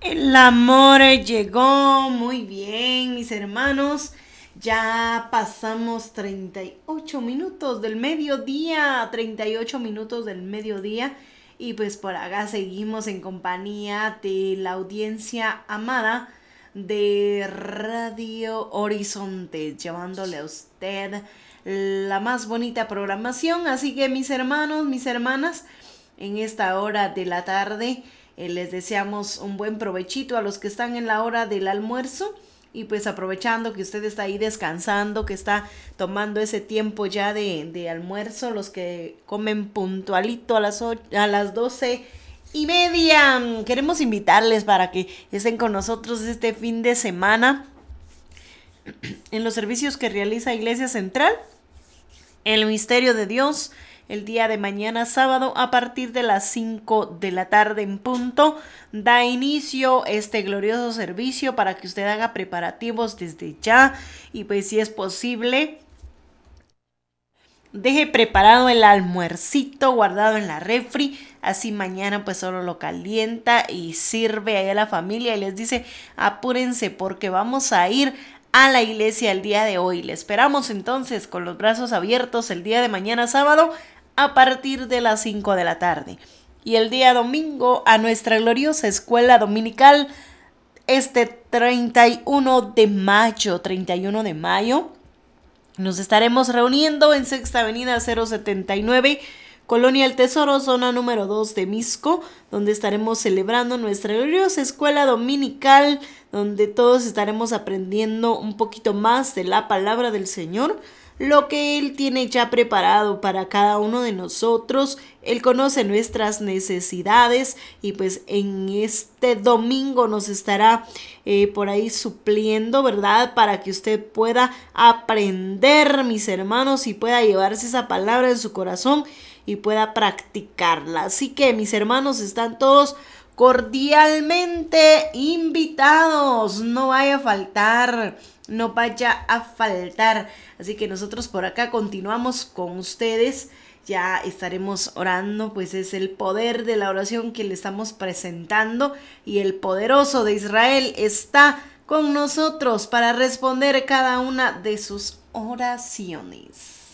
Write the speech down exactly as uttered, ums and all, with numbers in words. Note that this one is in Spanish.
El amor llegó muy bien, mis hermanos. Ya pasamos treinta y ocho minutos del mediodía, treinta y ocho minutos del mediodía. Y pues por acá seguimos en compañía de la audiencia amada de Radio Horizonte, llevándole a usted la más bonita programación. Así que mis hermanos, mis hermanas, en esta hora de la tarde, eh, les deseamos un buen provechito a los que están en la hora del almuerzo. Y pues aprovechando que usted está ahí descansando, que está tomando ese tiempo ya de, de almuerzo, los que comen puntualito a las, ocho, a las doce y media, queremos invitarles para que estén con nosotros este fin de semana en los servicios que realiza Iglesia Central, el Misterio de Dios, el día de mañana sábado a partir de las cinco de la tarde en punto. Da inicio este glorioso servicio para que usted haga preparativos desde ya y pues si es posible deje preparado el almuercito guardado en la refri, así mañana pues solo lo calienta y sirve ahí a la familia y les dice apúrense porque vamos a ir a la iglesia el día de hoy. Le esperamos entonces con los brazos abiertos el día de mañana sábado a partir de las cinco de la tarde. Y el día domingo a nuestra gloriosa escuela dominical este treinta y uno de mayo, treinta y uno de mayo. Nos estaremos reuniendo en Sexta Avenida cero setenta y nueve, Colonia El Tesoro, zona número dos de Misco, donde estaremos celebrando nuestra gloriosa escuela dominical, donde todos estaremos aprendiendo un poquito más de la palabra del Señor, lo que Él tiene ya preparado para cada uno de nosotros. Él conoce nuestras necesidades y pues en este domingo nos estará eh, por ahí supliendo, ¿verdad? Para que usted pueda aprender, mis hermanos, y pueda llevarse esa palabra en su corazón y pueda practicarla. Así que mis hermanos están todos cordialmente invitados. No vaya a faltar. No vaya a faltar. Así que nosotros por acá continuamos con ustedes. Ya estaremos orando, pues es el poder de la oración que le estamos presentando y el poderoso de Israel está con nosotros para responder cada una de sus oraciones.